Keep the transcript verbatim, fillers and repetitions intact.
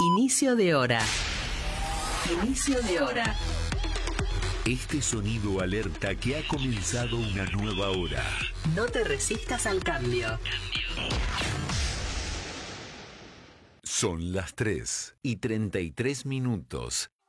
Inicio de hora. Inicio de hora. Este sonido alerta que ha comenzado una nueva hora. No te resistas al cambio. Son las tres y treinta y tres minutos.